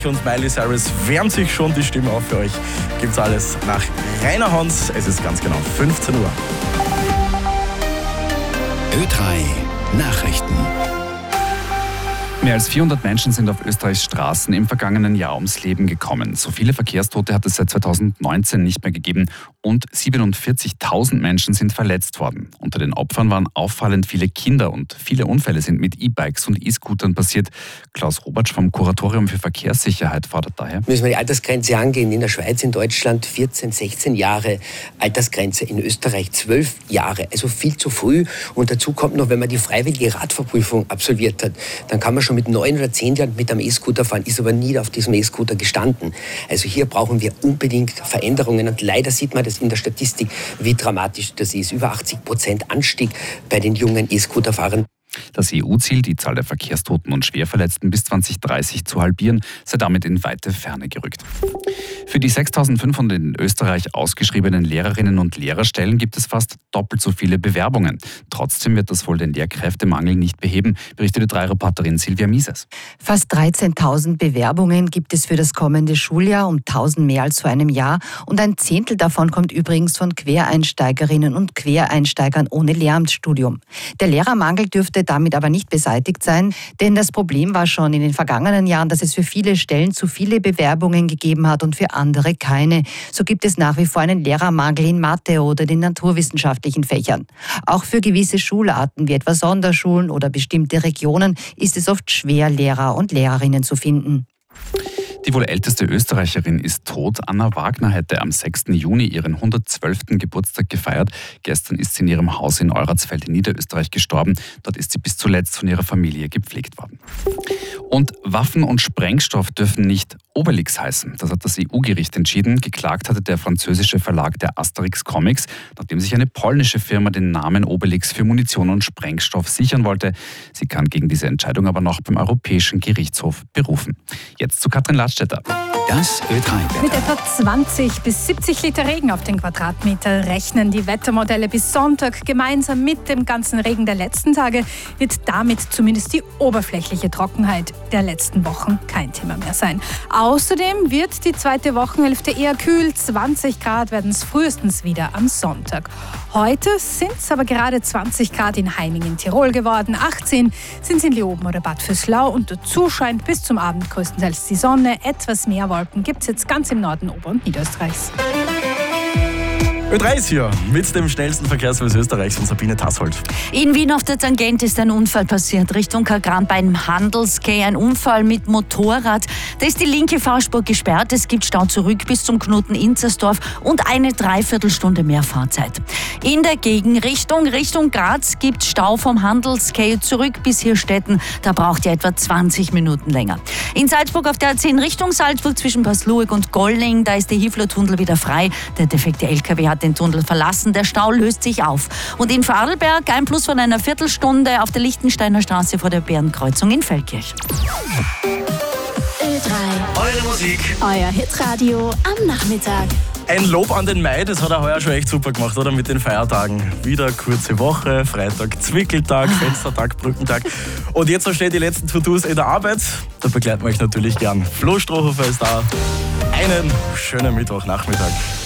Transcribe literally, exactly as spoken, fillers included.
Und Miley Cyrus wärmt sich schon die Stimme auf für euch. Gibt's alles nach Rainer Hans. Es ist ganz genau fünfzehn Uhr. Ö drei Nachrichten. Mehr als vierhundert Menschen sind auf Österreichs Straßen im vergangenen Jahr ums Leben gekommen. So viele Verkehrstote hat es seit zweitausendneunzehn nicht mehr gegeben und siebenundvierzigtausend Menschen sind verletzt worden. Unter den Opfern waren auffallend viele Kinder und viele Unfälle sind mit E-Bikes und E-Scootern passiert. Klaus Robatsch vom Kuratorium für Verkehrssicherheit fordert daher: Müssen wir die Altersgrenze angehen. In der Schweiz, in Deutschland vierzehn, sechzehn Jahre Altersgrenze, in Österreich zwölf Jahre. Also viel zu früh. Und dazu kommt noch, wenn man die freiwillige Radverprüfung absolviert hat, dann kann man schon mit neun oder zehn Jahren mit einem E-Scooter fahren, ist aber nie auf diesem E-Scooter gestanden. Also hier brauchen wir unbedingt Veränderungen und leider sieht man das in der Statistik, wie dramatisch das ist. Über achtzig Prozent Anstieg bei den jungen E-Scooter-Fahrern. Das E U-Ziel, die Zahl der Verkehrstoten und Schwerverletzten bis zwanzig dreißig zu halbieren, sei damit in weite Ferne gerückt. Für die sechstausendfünfhundert in Österreich ausgeschriebenen Lehrerinnen und Lehrerstellen gibt es fast doppelt so viele Bewerbungen. Trotzdem wird das wohl den Lehrkräftemangel nicht beheben, berichtete drei Reporterin Silvia Mieses. Fast dreizehntausend Bewerbungen gibt es für das kommende Schuljahr, um tausend mehr als vor einem Jahr. Und ein Zehntel davon kommt übrigens von Quereinsteigerinnen und Quereinsteigern ohne Lehramtsstudium. Der Lehrermangel dürfte damit aber nicht beseitigt sein, denn das Problem war schon in den vergangenen Jahren, dass es für viele Stellen zu viele Bewerbungen gegeben hat und für andere keine. So gibt es nach wie vor einen Lehrermangel in Mathe oder den naturwissenschaftlichen Fächern. Auch für gewisse Schularten wie etwa Sonderschulen oder bestimmte Regionen ist es oft schwer, Lehrer und Lehrerinnen zu finden. Die wohl älteste Österreicherin ist tot. Anna Wagner hätte am sechsten Juni ihren hundertzwölften Geburtstag gefeiert. Gestern ist sie in ihrem Haus in Euratsfeld in Niederösterreich gestorben. Dort ist sie bis zuletzt von ihrer Familie gepflegt worden. Und Waffen und Sprengstoff dürfen nicht Obelix heißen. Das hat das E U-Gericht entschieden. Geklagt hatte der französische Verlag der Asterix Comics, nachdem sich eine polnische Firma den Namen Obelix für Munition und Sprengstoff sichern wollte. Sie kann gegen diese Entscheidung aber noch beim Europäischen Gerichtshof berufen. Jetzt zu Katrin Ladstätter. Das Ö drei Wetter. Mit etwa zwanzig bis siebzig Liter Regen auf den Quadratmeter rechnen die Wettermodelle bis Sonntag. Gemeinsam mit dem ganzen Regen der letzten Tage wird damit zumindest die oberflächliche Trockenheit der letzten Wochen kein Thema mehr sein. Außerdem wird die zweite Wochenhälfte eher kühl. zwanzig Grad werden es frühestens wieder am Sonntag. Heute sind es aber gerade zwanzig Grad in Heiming in Tirol geworden. achtzehn sind es in Leoben oder Bad Vöslau und dazu scheint bis zum Abend größtenteils die Sonne. Etwas mehr Wolken gibt es jetzt ganz im Norden Ober- und Niederösterreichs. Ö drei ist hier mit dem schnellsten Verkehrsservice Österreichs von Sabine Tassold. In Wien auf der Tangent ist ein Unfall passiert, Richtung Kagran beim Handelsquai. Ein Unfall mit Motorrad. Da ist die linke Fahrspur gesperrt. Es gibt Stau zurück bis zum Knoten Inzersdorf und eine Dreiviertelstunde mehr Fahrzeit. In der Gegenrichtung, Richtung Graz, gibt Stau vom Handelsquai zurück bis Hirstetten. Da braucht ihr etwa zwanzig Minuten länger. In Salzburg auf der A zehn Richtung Salzburg zwischen Pasluig und Golling, da ist der Hifler-Tunnel wieder frei. Der defekte L K W hat den Tunnel verlassen. Der Stau löst sich auf. Und in Vorarlberg ein Plus von einer Viertelstunde auf der Lichtensteiner Straße vor der Bärenkreuzung in Feldkirch. Ö drei. Eure Musik. Euer Hitradio am Nachmittag. Ein Lob an den Mai, das hat er heuer schon echt super gemacht, oder? Mit den Feiertagen. Wieder kurze Woche, Freitag Zwickeltag, Fenstertag, Brückentag. Und jetzt noch stehen die letzten To-Dos in der Arbeit. Da begleiten wir euch natürlich gern. Flo Strohhofer ist da. Einen schönen Mittwochnachmittag.